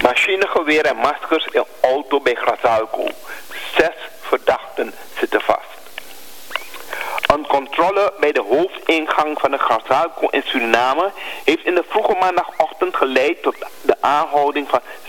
machinegeweer en maskers in auto bij Grassalco. 6 verdachten zitten vast. Een controle bij de hoofdingang van de Grassalco in Suriname heeft in de vroege maandagochtend geleid tot de aanhouding van